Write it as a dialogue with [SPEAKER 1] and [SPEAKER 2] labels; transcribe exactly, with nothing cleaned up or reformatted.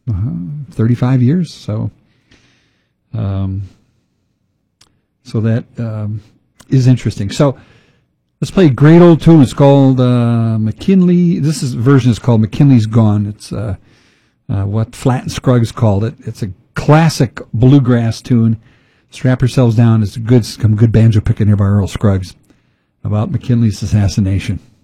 [SPEAKER 1] uh, thirty-five years. So, um, so that um, is interesting. So let's play a great old tune. It's called uh, McKinley. This is, version is called McKinley's Gone. It's uh, uh, what Flatt and Scruggs called it. It's a classic bluegrass tune. Strap yourselves down. It's good, some good banjo picking here by Earl Scruggs about McKinley's assassination.